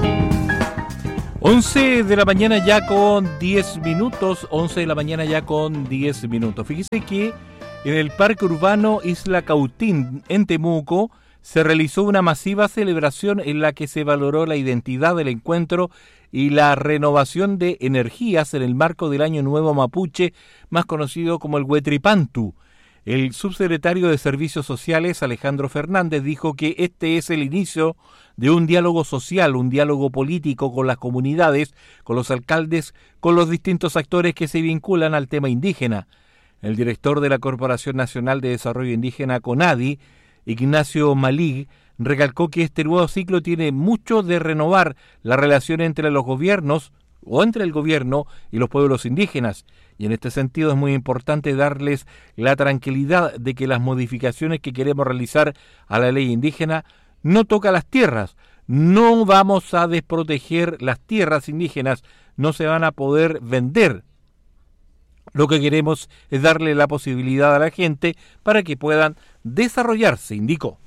11 de la mañana ya con 10 minutos, 11 de la mañana ya con 10 minutos. Fíjese que en el Parque Urbano Isla Cautín, en Temuco, se realizó una masiva celebración en la que se valoró la identidad del encuentro y la renovación de energías en el marco del Año Nuevo Mapuche, más conocido como el Huetripantu. El subsecretario de Servicios Sociales, Alejandro Fernández, dijo que este es el inicio de un diálogo social, un diálogo político con las comunidades, con los alcaldes, con los distintos actores que se vinculan al tema indígena. El director de la Corporación Nacional de Desarrollo Indígena, CONADI, Ignacio Malig, recalcó que este nuevo ciclo tiene mucho de renovar la relación entre los gobiernos o entre el gobierno y los pueblos indígenas. Y en este sentido es muy importante darles la tranquilidad de que las modificaciones que queremos realizar a la ley indígena no toca las tierras. No vamos a desproteger las tierras indígenas, no se van a poder vender. Lo que queremos es darle la posibilidad a la gente para que puedan desarrollarse, indicó.